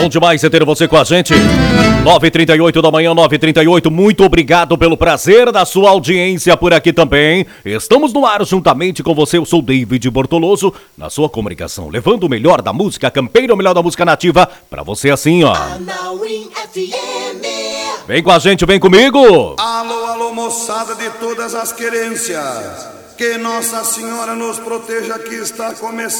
Bom demais ter você com a gente. 9h38 da manhã, 9h38. Muito obrigado pelo prazer da sua audiência por aqui também. Estamos no ar juntamente com você. Eu sou David Bortoloso, na sua comunicação, levando o melhor da música campeira, o melhor da música nativa, pra você assim, ó. Vem com a gente, vem comigo. Alô, alô, moçada de todas as querências. Que Nossa Senhora nos proteja, que está começando.